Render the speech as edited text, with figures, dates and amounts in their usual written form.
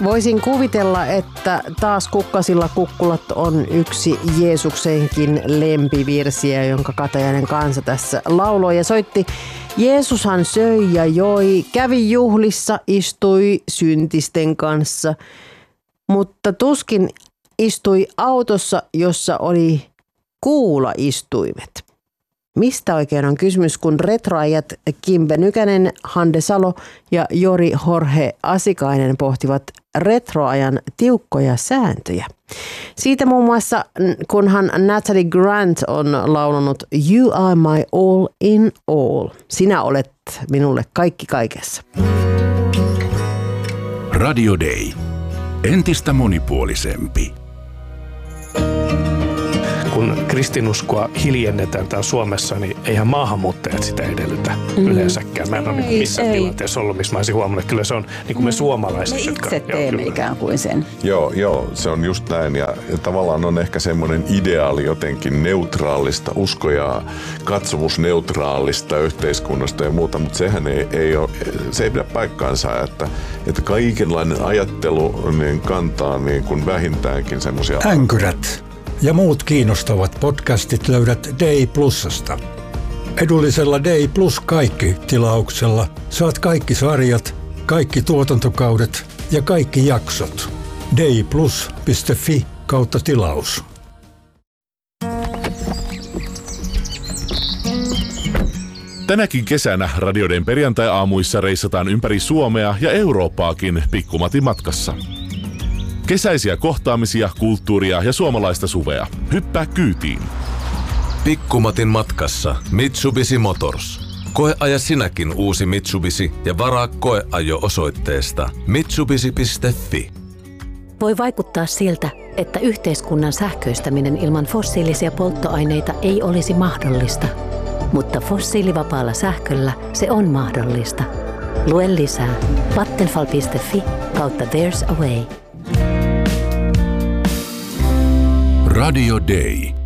Voisin kuvitella, että taas Kukkasilla kukkulat on yksi Jeesuksenkin lempivirsiä, jonka Katajainen kansa tässä lauloi ja soitti. Jeesushan söi ja joi, kävi juhlissa, istui syntisten kanssa, mutta tuskin istui autossa, jossa oli kuulaistuimet. Mistä oikein on kysymys, kun retroajat Kimbe Nykänen, Hande Salo ja Jori Jorge Asikainen pohtivat retroajan tiukkoja sääntöjä? Siitä muun muassa, kunhan Natalie Grant on laulanut You are my all in all. Sinä olet minulle kaikki kaikessa. Radio Day. Entistä monipuolisempi. Kun kristinuskoa hiljennetään täällä Suomessa, niin eihän maahanmuuttajat sitä edellytä yleensäkään. Mä en ole missään tilanteessa ollut, missä mä olisin huomannut, että kyllä se on niin kuin me suomalaiset. Me itse teemme ikään kuin sen. Joo, se on just näin. Ja tavallaan on ehkä semmoinen ideaali jotenkin neutraalista, usko- ja katsomusneutraalista yhteiskunnasta ja muuta, mutta sehän se ei pidä paikkaansa, että kaikenlainen ajattelu niin kantaa niin kuin vähintäänkin semmoisia... Änkyrät ja muut kiinnostavat podcastit löydät Day Plusasta. Edullisella Day Plus kaikki -tilauksella saat kaikki sarjat, kaikki tuotantokaudet ja kaikki jaksot. dayplus.fi/tilaus. Tänäkin kesänä Radio Dayn perjantai-aamuissa reissataan ympäri Suomea ja Eurooppaakin Pikkumatin matkassa. Kesäisiä kohtaamisia, kulttuuria ja suomalaista suvea. Hyppää kyytiin. Pikkumatin matkassa Mitsubishi Motors. Koeaja sinäkin uusi Mitsubishi ja varaa koeajo osoitteesta mitsubishi.fi. Voi vaikuttaa siltä, että yhteiskunnan sähköistäminen ilman fossiilisia polttoaineita ei olisi mahdollista. Mutta fossiilivapaalla sähköllä se on mahdollista. Lue lisää vattenfall.fi/there's a way. Radio Day.